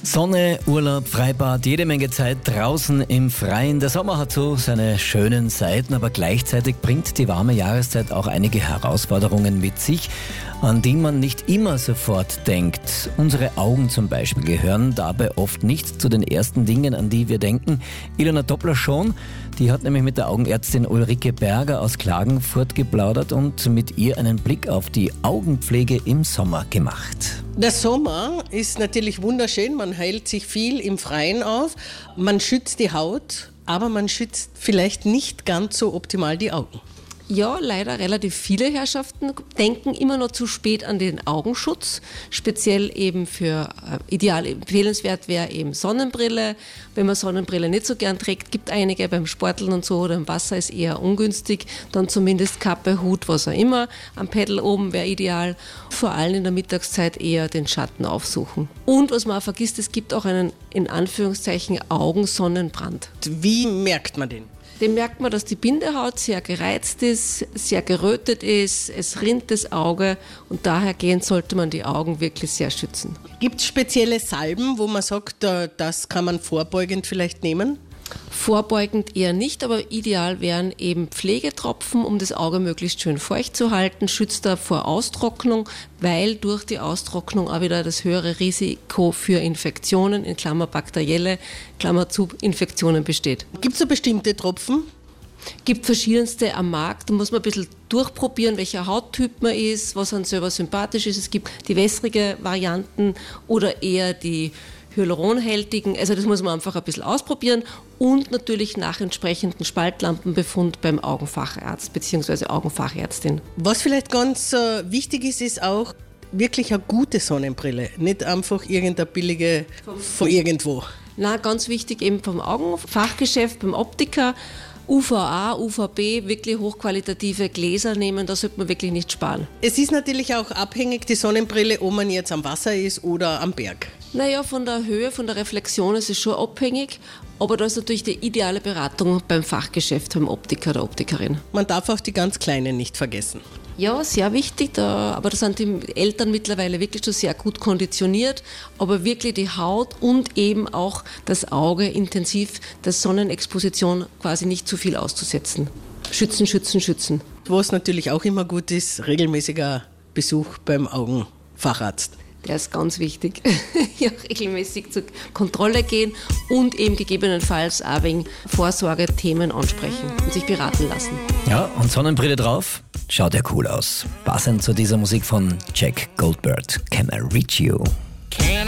Sonne, Urlaub, Freibad, jede Menge Zeit draußen im Freien. Der Sommer hat so seine schönen Seiten, aber gleichzeitig bringt die warme Jahreszeit auch einige Herausforderungen mit sich, an die man nicht immer sofort denkt. Unsere Augen zum Beispiel gehören dabei oft nicht zu den ersten Dingen, an die wir denken. Ilona Doppler schon, die hat nämlich mit der Augenärztin Ulrike Berger aus Klagenfurt geplaudert und mit ihr einen Blick auf die Augenpflege im Sommer gemacht. Der Sommer ist natürlich wunderschön, man hält sich viel im Freien auf, man schützt die Haut, aber man schützt vielleicht nicht ganz so optimal die Augen. Ja, leider relativ viele Herrschaften denken immer noch zu spät an den Augenschutz. Speziell eben für ideal empfehlenswert wäre eben Sonnenbrille. Wenn man Sonnenbrille nicht so gern trägt, gibt einige beim Sporteln und so oder im Wasser ist eher ungünstig. Dann zumindest Kappe, Hut, was auch immer. Am Pedal oben wäre ideal. Vor allem in der Mittagszeit eher den Schatten aufsuchen. Und was man auch vergisst, es gibt auch einen in Anführungszeichen Augensonnenbrand. Wie merkt man den? Dem merkt man, dass die Bindehaut sehr gereizt ist, sehr gerötet ist, es rinnt das Auge und dahergehend sollte man die Augen wirklich sehr schützen. Gibt es spezielle Salben, wo man sagt, das kann man vorbeugend vielleicht nehmen? Vorbeugend eher nicht, aber ideal wären eben Pflegetropfen, um das Auge möglichst schön feucht zu halten, schützt da vor Austrocknung, weil durch die Austrocknung auch wieder das höhere Risiko für Infektionen, in Klammer bakterielle, Klammer zu, Infektionen besteht. Gibt es so bestimmte Tropfen? Gibt verschiedenste am Markt, da muss man ein bisschen durchprobieren, welcher Hauttyp man ist, was einem selber sympathisch ist. Es gibt die wässrige Varianten oder eher die hyaluronhältigen, also das muss man einfach ein bisschen ausprobieren und natürlich nach entsprechendem Spaltlampenbefund beim Augenfacharzt bzw. Augenfachärztin. Was vielleicht ganz wichtig ist, ist auch wirklich eine gute Sonnenbrille, nicht einfach irgendeine billige von irgendwo. Na, ganz wichtig eben vom Augenfachgeschäft, beim Optiker, UVA, UVB, wirklich hochqualitative Gläser nehmen, da sollte man wirklich nicht sparen. Es ist natürlich auch abhängig, die Sonnenbrille, ob man jetzt am Wasser ist oder am Berg. Naja, von der Höhe, von der Reflexion ist es schon abhängig, aber da ist natürlich die ideale Beratung beim Fachgeschäft, beim Optiker, der Optikerin. Man darf auch die ganz Kleinen nicht vergessen. Ja, sehr wichtig, aber da sind die Eltern mittlerweile wirklich schon sehr gut konditioniert, aber wirklich die Haut und eben auch das Auge intensiv der Sonnenexposition quasi nicht zu viel auszusetzen. Schützen, schützen, schützen. Was natürlich auch immer gut ist, regelmäßiger Besuch beim Augenfacharzt. Der ist ganz wichtig. Ja, regelmäßig zur Kontrolle gehen und eben gegebenenfalls auch wegen Vorsorgethemen ansprechen und sich beraten lassen. Ja, und Sonnenbrille drauf, schaut ja cool aus. Passend zu dieser Musik von Jack Goldberg, Can I Reach You?